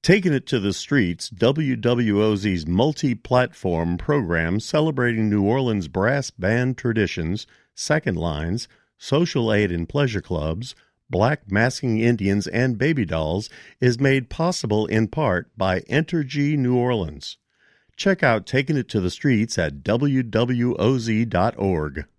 Taking It to the Streets, WWOZ's multi-platform program celebrating New Orleans brass band traditions, second lines, social aid and pleasure clubs, black masking Indians, and baby dolls is made possible in part by Entergy New Orleans. Check out Taking It to the Streets at WWOZ.org.